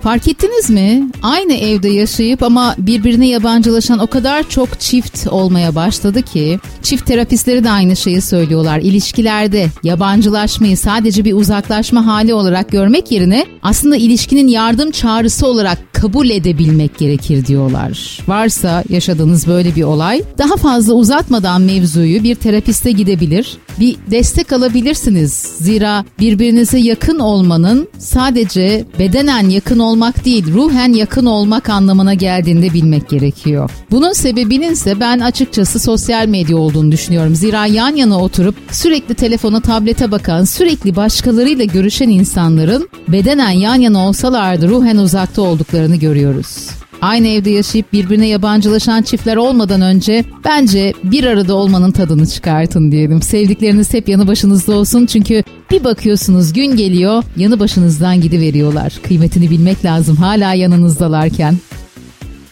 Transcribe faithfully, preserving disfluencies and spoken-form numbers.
Fark ettiniz mi? Aynı evde yaşayıp ama birbirine yabancılaşan o kadar çok çift olmaya başladı ki, çift terapistleri de aynı şeyi söylüyorlar. İlişkilerde yabancılaşmayı sadece bir uzaklaşma hali olarak görmek yerine aslında ilişkinin yardım çağrısı olarak kabul edebilmek gerekir diyorlar. Varsa yaşadığınız böyle bir olay, daha fazla uzatmadan mevzuyu bir terapiste gidebilir, bir destek alabilirsiniz. Zira birbirinize yakın olmanın sadece bedenen yakın olmak değil, ruhen yakın olmak anlamına geldiğinde bilmek gerekiyor. Bunun sebebinin ise ben açıkçası sosyal medya olduğunu düşünüyorum. Zira yan yana oturup sürekli telefona, tablete bakan, sürekli başkalarıyla görüşen insanların bedenen yan yana olsalardı ruhen uzakta olduklarını görüyoruz. Aynı evde yaşayıp birbirine yabancılaşan çiftler olmadan önce bence bir arada olmanın tadını çıkartın diyelim. Sevdikleriniz hep yanı başınızda olsun, çünkü bir bakıyorsunuz gün geliyor yanı başınızdan gidiveriyorlar. Kıymetini bilmek lazım hala yanınızdalarken.